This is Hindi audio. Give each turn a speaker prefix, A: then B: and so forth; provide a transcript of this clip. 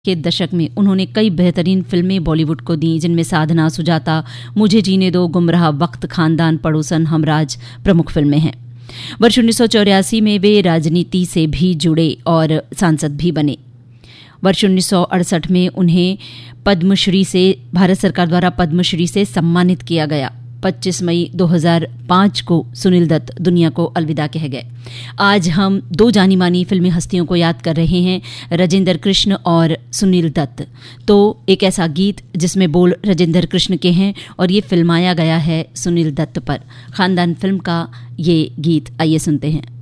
A: के दशक में उन्होंने कई बेहतरीन फिल्में बॉलीवुड को दी, जिनमें साधना, सुजाता, मुझे जीने दो, गुमराह, वक्त, खानदान, पड़ोसन, हमराज प्रमुख फिल्में हैं। वर्ष 1984 में वे राजनीति से भी जुड़े और सांसद भी बने। वर्ष 1968 में उन्हें पद्मश्री से भारत सरकार द्वारा पद्मश्री से सम्मानित किया गया। 25 मई 2005 को सुनील दत्त दुनिया को अलविदा कह गए। आज हम दो जानी मानी फिल्मी हस्तियों को याद कर रहे हैं, राजेंद्र कृष्ण और सुनील दत्त। तो एक ऐसा गीत जिसमें बोल राजेंद्र कृष्ण के हैं और ये फिल्माया गया है सुनील दत्त पर। खानदान फिल्म का ये गीत आइए सुनते हैं।